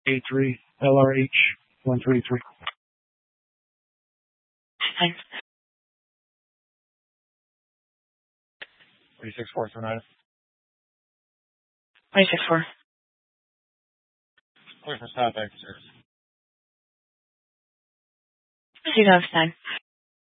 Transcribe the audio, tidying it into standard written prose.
A3 LRH 133. Thanks. 364 Sonata. 364. Clear for stop exit service. Proceed on time.